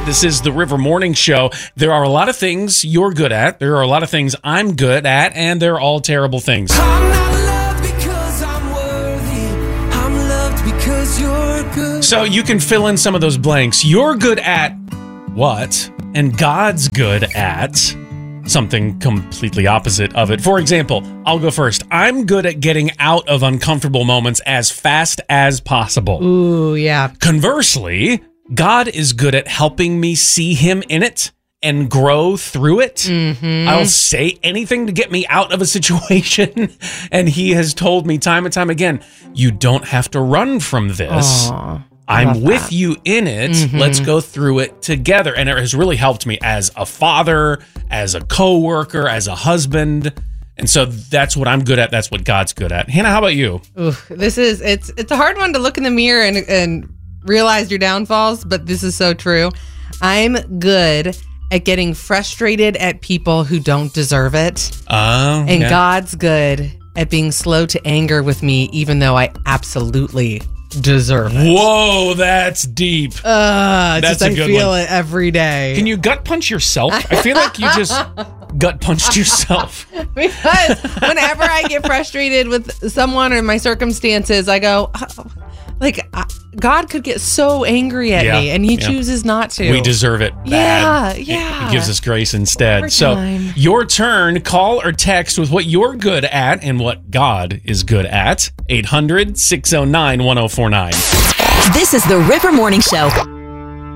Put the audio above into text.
This is the River Morning Show. There are a lot of things you're good at. There are a lot of things I'm good at, and they're all terrible things. I'm not loved because I'm worthy. I'm loved because you're good. So you can fill in some of those blanks. You're good at what? And God's good at something completely opposite of it. For example, I'll go first. I'm good at getting out of uncomfortable moments as fast as possible. Ooh, yeah. Conversely, God is good at helping me see him in it and grow through it. Mm-hmm. I'll say anything to get me out of a situation. And he has told me time and time again, you don't have to run from this. Aw, I'm with you in it. Mm-hmm. Let's go through it together. And it has really helped me as a father, as a coworker, as a husband. And so that's what I'm good at. That's what God's good at. Hannah, how about you? Ooh, it's a hard one to look in the mirror and realize your downfalls, but this is so true. I'm good at getting frustrated at people who don't deserve it. And God's good at being slow to anger with me, even though I absolutely deserve it. Whoa, that's deep. That's a good I feel one. it every day. Can you gut punch yourself? I feel like you just gut punched yourself. Because whenever I get frustrated with someone or my circumstances, I go, God could get so angry at me, and he chooses not to. We deserve it bad. Yeah. He gives us grace instead. Every So time. your turn, call or text with what you're good at and what God is good at. 800-609-1049. This is the River Morning Show.